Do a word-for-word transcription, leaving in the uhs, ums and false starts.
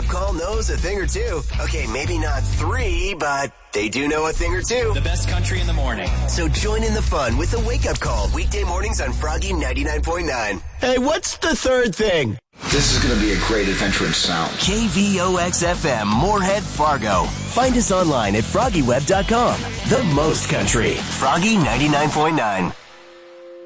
call knows a thing or two. Okay, maybe not three, but they do know a thing or two. The best country in the morning. So join in the fun with the Wake Up Call. Weekday mornings on Froggy ninety-nine point nine. Hey, what's the third thing? This is going to be a great adventure in sound. K V O X F M, Moorhead, Fargo. Find us online at froggy web dot com. The most country. Froggy ninety-nine point nine.